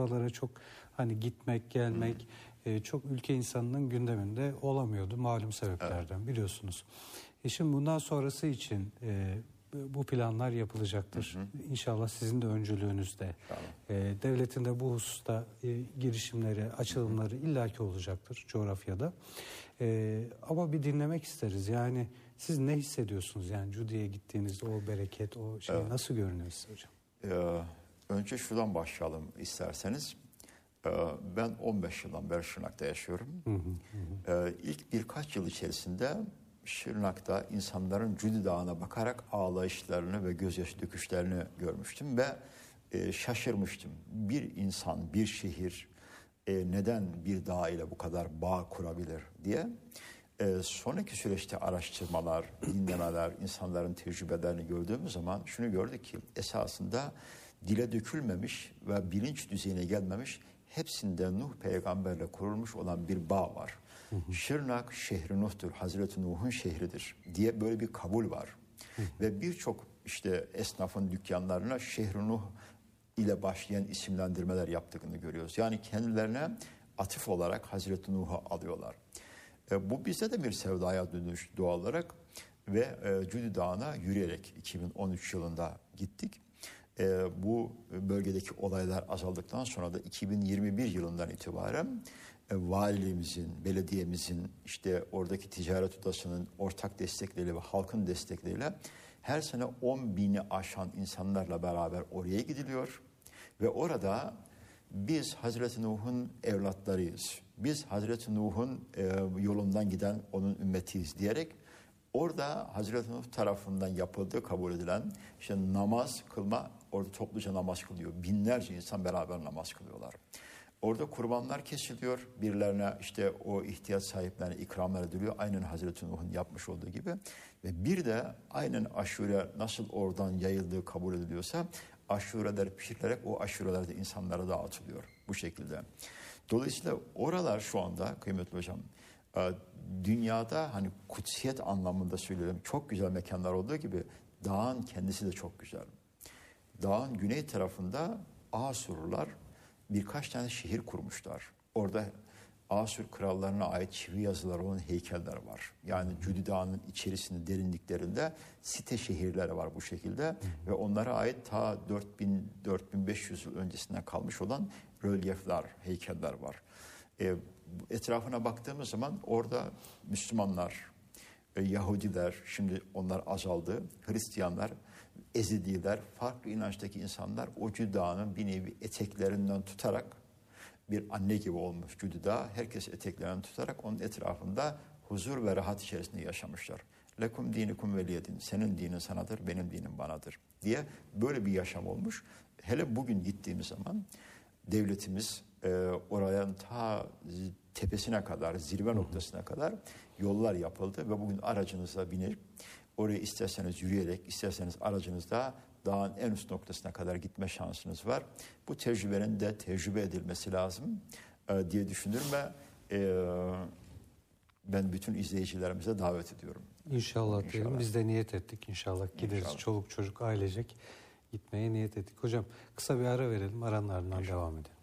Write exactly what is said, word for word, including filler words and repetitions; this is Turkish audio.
oralara çok hani gitmek, gelmek e, çok ülke insanının gündeminde olamıyordu malum sebeplerden, evet, biliyorsunuz. E şimdi bundan sonrası için e, bu planlar yapılacaktır. Hı hı. İnşallah sizin de öncülüğünüzde. Tamam. E, devletin de bu hususta e, girişimleri, açılımları, hı hı, illaki olacaktır coğrafyada. E, ama bir dinlemek isteriz. Yani siz ne hissediyorsunuz? Yani Cudi'ye gittiğinizde o bereket, o şey, evet, nasıl görünüyor size hocam? Ee, önce şuradan başlayalım isterseniz. Ee, ben on beş yıldan beri Şırnak'ta yaşıyorum. Hı hı hı. Ee, ilk birkaç yıl içerisinde Şırnak'ta insanların Cudi Dağı'na bakarak ağlayışlarını ve gözyaşı döküşlerini görmüştüm ve e, şaşırmıştım. Bir insan, bir şehir e, neden bir dağ ile bu kadar bağ kurabilir diye. E, sonraki süreçte araştırmalar, dinlemeler, insanların tecrübelerini gördüğümüz zaman şunu gördük ki esasında dile dökülmemiş ve bilinç düzeyine gelmemiş, hepsinde Nuh peygamberle kurulmuş olan bir bağ var. Hı hı. Şırnak şehri Nuh'tur, Hazreti Nuh'un şehridir diye böyle bir kabul var. Hı hı. Ve birçok işte esnafın dükkanlarına şehri Nuh ile başlayan isimlendirmeler yaptığını görüyoruz. Yani kendilerine atıf olarak Hazreti Nuh'u alıyorlar. E, bu bize de bir sevdaya dönüş doğal olarak ve e, Cudi Dağı'na yürüyerek iki bin on üç yılında gittik. E, bu bölgedeki olaylar azaldıktan sonra da iki bin yirmi bir yılından itibaren e, valiliğimizin, belediyemizin, işte oradaki ticaret odasının ortak destekleriyle ve halkın destekleriyle her sene on bini aşan insanlarla beraber oraya gidiliyor ve orada biz Hazreti Nuh'un evlatlarıyız. Biz Hazreti Nuh'un e, yolundan giden onun ümmetiyiz diyerek orada Hazreti Nuh tarafından yapıldığı kabul edilen işte namaz kılma, orada topluca namaz kılıyor. Binlerce insan beraber namaz kılıyorlar. Orada kurbanlar kesiliyor. Birilerine işte o ihtiyaç sahiplerine ikramlar ediliyor. Aynen Hazreti Nuh'un yapmış olduğu gibi. Ve bir de aynen aşure nasıl oradan yayıldığı kabul ediliyorsa aşureler pişirilerek o aşurelerde insanlara dağıtılıyor bu şekilde. Dolayısıyla oralar şu anda kıymetli hocam dünyada hani kutsiyet anlamında söylüyorum çok güzel mekanlar olduğu gibi dağın kendisi de çok güzel. Dağın güney tarafında Asurlular birkaç tane şehir kurmuşlar. Orada Asur krallarına ait çivi yazıları olan heykeller var. Yani Cudi Dağı'nın içerisinde derinliklerinde site şehirleri var bu şekilde. Hı hı. Ve onlara ait ta dört bin dört bin beş yüz yıl öncesinden kalmış olan rölyefler, heykeller var. E, etrafına baktığımız zaman orada Müslümanlar, e, Yahudiler, şimdi onlar azaldı, Hristiyanlar, Ezidiler, farklı inançtaki insanlar o Cudi Dağı'nın bir nevi eteklerinden tutarak bir anne gibi olmuş Cudi Dağı, herkes eteklerinden tutarak onun etrafında huzur ve rahat içerisinde yaşamışlar. Lekum dinikum veliyedin, senin dinin sanadır, benim dinim banadır diye böyle bir yaşam olmuş. Hele bugün gittiğimiz zaman devletimiz e, oraya ta tepesine kadar, zirve noktasına kadar yollar yapıldı ve bugün aracınıza binip oraya isterseniz yürüyerek, isterseniz aracınızda dağın en üst noktasına kadar gitme şansınız var. Bu tecrübenin de tecrübe edilmesi lazım e, diye düşünüyorum ve e, ben bütün izleyicilerimize davet ediyorum. İnşallah, İnşallah. diyelim. Biz de niyet ettik inşallah. Gideriz inşallah. Çoluk çocuk ailecek gitmeye niyet ettik. Hocam kısa bir ara verelim, aranın ardından devam edelim.